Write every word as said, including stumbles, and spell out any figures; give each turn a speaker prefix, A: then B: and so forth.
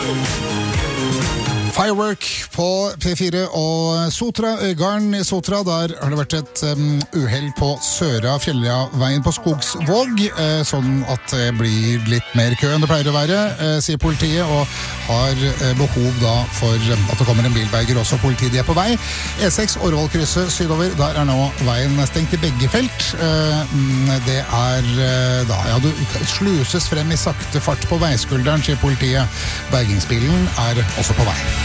A: Firework på P fire og Sotra, Øygarden i Sotra. Der har det vært et um, uheld på Søra Fjellveien på Skogsvåg, eh, sånn at det blir litt mer kø enn det pleier å være, eh, sier politiet, og har eh, behov da for um, at det kommer en bilberger også. Politiet er på vei. E seks Årvollkrysset sydover, der er nå veien stengt i begge felt. Eh, det er eh, da, ja, du sluses frem i sakte fart på veiskulderen, sier politiet. Bergingsbilen er også på vei.